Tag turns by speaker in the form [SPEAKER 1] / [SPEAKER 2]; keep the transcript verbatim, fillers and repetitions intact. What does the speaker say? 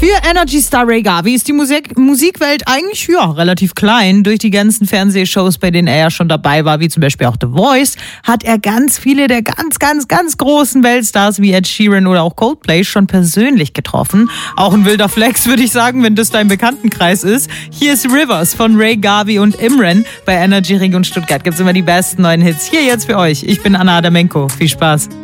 [SPEAKER 1] Für Energy-Star Ray Garvey ist die Musik- Musikwelt eigentlich ja, relativ klein. Durch die ganzen Fernsehshows, bei denen er ja schon dabei war, wie zum Beispiel auch The Voice, hat er ganz viele der ganz, ganz, ganz großen Weltstars wie Ed Sheeran oder auch Coldplay schon persönlich getroffen. Auch ein wilder Flex, würde ich sagen, wenn das dein Bekanntenkreis ist. Hier ist Rivers von Ray Garvey und Imran. Bei Energy Region Stuttgart gibt es immer die besten neuen Hits. Hier jetzt für euch. Ich bin Anna Adamenko. Viel Spaß.